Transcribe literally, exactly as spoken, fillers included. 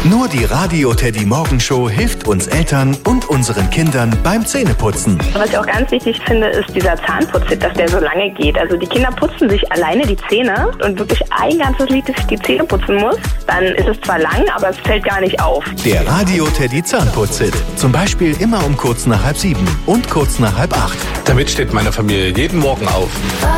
Nur die Radio Teddy Morgenshow hilft uns Eltern und unseren Kindern beim Zähneputzen. Was ich auch ganz wichtig finde, ist dieser Zahnputztipp, dass der so lange geht. Also die Kinder putzen sich alleine die Zähne und wirklich ein ganzes Lied sich die Zähne putzen muss. Dann ist es zwar lang, aber es fällt gar nicht auf. Der Radio Teddy Zahnputzhit. Zum Beispiel immer um kurz nach halb sieben und kurz nach halb acht. Damit steht meine Familie jeden Morgen auf.